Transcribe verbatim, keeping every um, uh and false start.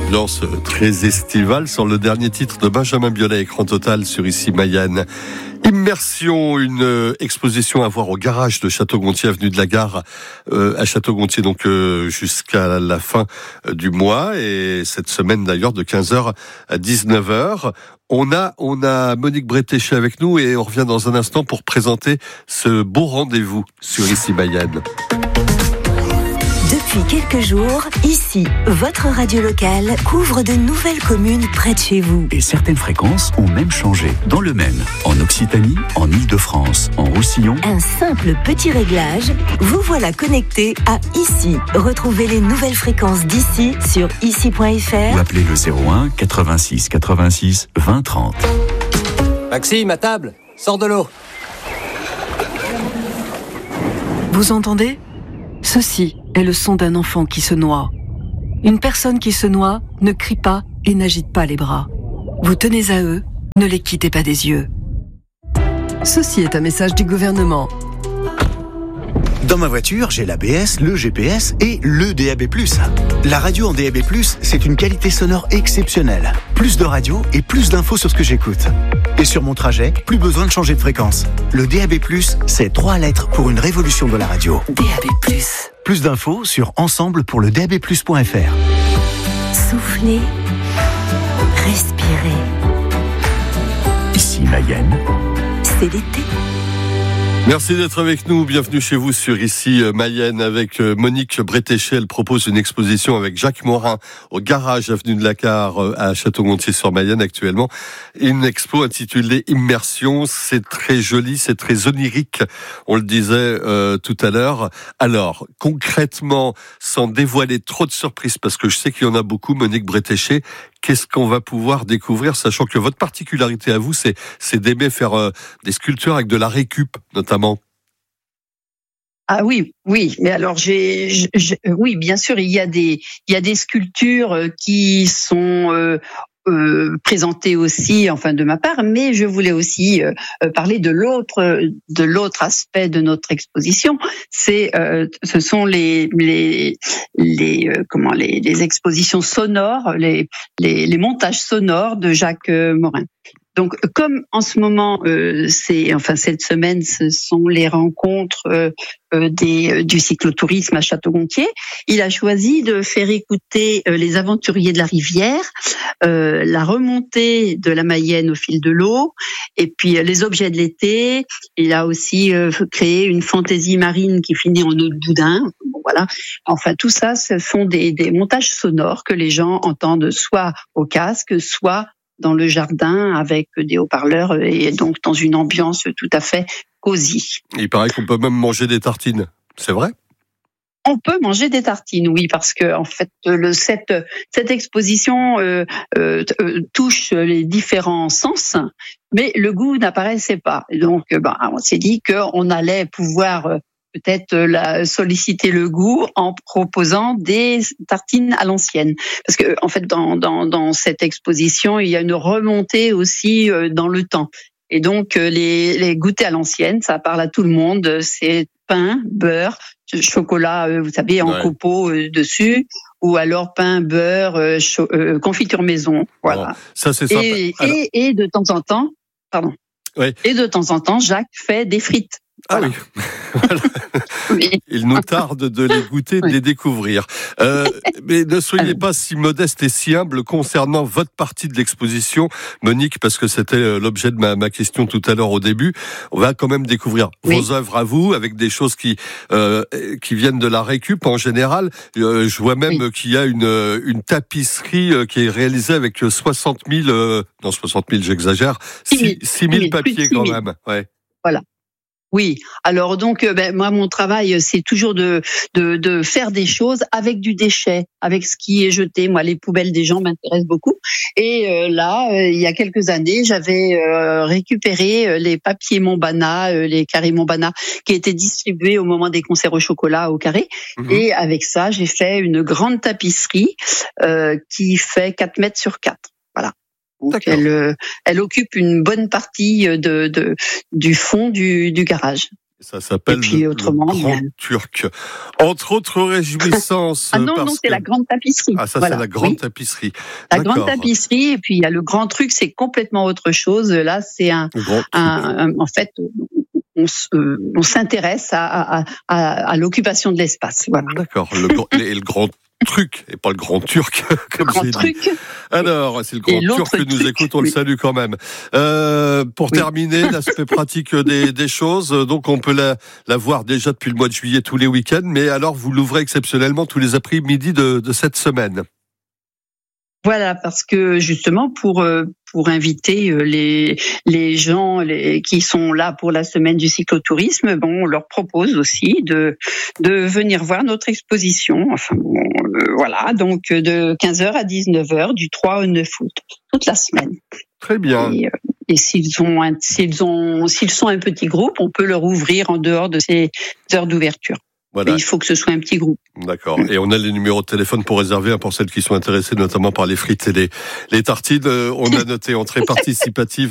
ambiance très estivale sur le dernier titre de Benjamin Biolay, écran total sur Ici Mayenne. Immersion, une exposition à voir au garage de Château-Gontier, avenue de la Gare, euh, à Château-Gontier, donc euh, jusqu'à la fin du mois, et cette semaine d'ailleurs de quinze heures à dix-neuf heures. On a, on a Monique Bretéché avec nous et on revient dans un instant pour présenter ce beau rendez-vous sur Ici Mayenne. Depuis quelques jours, ici, votre radio locale couvre de nouvelles communes près de chez vous. Et certaines fréquences ont même changé. Dans le Maine, en Occitanie, en Île-de-France, en Roussillon. Un simple petit réglage, vous voilà connecté à Ici. Retrouvez les nouvelles fréquences d'ici sur ici point f r Ou appelez le zéro un quatre-vingt-six quatre-vingt-six vingt trente. Maxime, à table, sors de l'eau. Vous entendez ? Ceci est le son d'un enfant qui se noie. Une personne qui se noie ne crie pas et n'agite pas les bras. Vous tenez à eux, ne les quittez pas des yeux. Ceci est un message du gouvernement. Dans ma voiture, j'ai l'A B S, le G P S et le D A B plus. La radio en D A B plus, c'est une qualité sonore exceptionnelle. Plus de radio et plus d'infos sur ce que j'écoute. Et sur mon trajet, plus besoin de changer de fréquence. Le D A B plus, c'est trois lettres pour une révolution de la radio. D A B plus. Plus d'infos sur ensemble pour le D A B plus point f r. Soufflez, respirez. Ici Mayenne, C'est l'été. Merci d'être avec nous. Bienvenue chez vous sur Ici Mayenne avec Monique Bretéché. Elle propose une exposition avec Jacques Morin au garage avenue de la Gare à Château-Gontier-sur-Mayenne actuellement. Une expo intitulée Immersion. C'est très joli, c'est très onirique. On le disait euh, tout à l'heure. Alors, concrètement, sans dévoiler trop de surprises, parce que je sais qu'il y en a beaucoup, Monique Bretéché, qu'est-ce qu'on va pouvoir découvrir, sachant que votre particularité à vous, c'est, c'est d'aimer faire euh, des sculptures avec de la récup, notamment. Ah oui, oui, mais alors j'ai, j'ai, oui, bien sûr, il y a des, il y a des sculptures qui sont euh, euh, présentées aussi, enfin de ma part, mais je voulais aussi euh, parler de l'autre, de l'autre aspect de notre exposition. C'est, euh, ce sont les, les, les, euh, comment, les, les expositions sonores, les, les, les montages sonores de Jacques Morin. Donc, comme en ce moment, euh, c'est enfin cette semaine, ce sont les rencontres euh, euh, des du cyclotourisme à Château-Gontier, il a choisi de faire écouter euh, les aventuriers de la rivière, euh, la remontée de la Mayenne au fil de l'eau, et puis euh, les objets de l'été. Il a aussi euh, créé une fantaisie marine qui finit en eau de boudin. Bon, voilà. Enfin, tout ça, ce sont des, des montages sonores que les gens entendent soit au casque, soit dans le jardin avec des haut-parleurs et donc dans une ambiance tout à fait cosy. Il paraît qu'on peut même manger des tartines. C'est vrai ? On peut manger des tartines, oui, parce que en fait, le, cette, cette exposition euh, euh, touche les différents sens, mais le goût n'apparaissait pas. Donc, ben, on s'est dit qu'on allait pouvoir peut-être la, solliciter le goût en proposant des tartines à l'ancienne. Parce que, en fait, dans, dans, dans cette exposition, il y a une remontée aussi dans le temps. Et donc, les, les goûters à l'ancienne, ça parle à tout le monde. C'est pain, beurre, chocolat, vous savez, en ouais. copeaux dessus, ou alors pain, beurre, cho- euh, confiture maison. Voilà. Bon, ça, c'est sympa. Et, et, et de temps en temps, pardon. Ouais. Et de temps en temps, Jacques fait des frites. Ah voilà. Oui. Oui. Il nous tarde de les goûter, de oui. les découvrir. Euh, mais ne soyez pas si modeste et si humble concernant votre partie de l'exposition, Monique, parce que c'était l'objet de ma, ma question tout à l'heure au début. On va quand même découvrir oui. vos œuvres à vous, avec des choses qui euh, qui viennent de la récup en général. Euh, je vois même oui. qu'il y a une une tapisserie qui est réalisée avec soixante mille, euh, non soixante mille, j'exagère, six mille papiers quand même. Ouais. Voilà. Oui, alors donc ben, moi mon travail c'est toujours de, de de faire des choses avec du déchet, avec ce qui est jeté. Moi les poubelles des gens m'intéressent beaucoup et euh, là euh, il y a quelques années j'avais euh, récupéré les papiers Montbana, euh, les carrés Montbana qui étaient distribués au moment des concerts au chocolat au carré mmh. et avec ça j'ai fait une grande tapisserie euh, qui fait quatre mètres sur quatre. Voilà. Donc elle, elle occupe une bonne partie de, de, du fond du, du garage. Ça s'appelle puis, le, autrement, le Grand bien. Turc. Entre autres réjouissances. Ah non, parce non, c'est que... la grande tapisserie. Ah, ça, Voilà, c'est la grande oui. tapisserie. La D'accord. grande tapisserie, et puis il y a le grand truc, c'est complètement autre chose. Là, c'est un, Le grand un, un- en fait, on, se- on s'intéresse à, à, à, à l'occupation de l'espace. Voilà. D'accord. Le, gr- et le grand truc, et pas le grand turc, comme Grand j'ai dit. truc. Alors, c'est le Et grand l'autre turc que nous truc, écoute, on le oui. salue quand même. Euh, pour Oui. terminer, l'aspect pratique des, des choses, donc on peut la, la voir déjà depuis le mois de juillet tous les week-ends, mais alors vous l'ouvrez exceptionnellement tous les après-midi de, de cette semaine. Voilà, parce que justement pour euh, pour inviter euh, les les gens les, qui sont là pour la semaine du cyclotourisme, bon, on leur propose aussi de de venir voir notre exposition. Enfin, bon, euh, voilà, donc de quinze heures à dix-neuf heures, du trois au neuf août, toute la semaine. Très bien. Et, euh, et s'ils ont un, s'ils ont s'ils sont un petit groupe, on peut leur ouvrir en dehors de ces heures d'ouverture. Voilà. Mais il faut que ce soit un petit groupe. D'accord. Et on a les numéros de téléphone pour réserver hein, pour celles qui sont intéressées, notamment par les frites et les, les tartines. Euh, on a noté entrée participative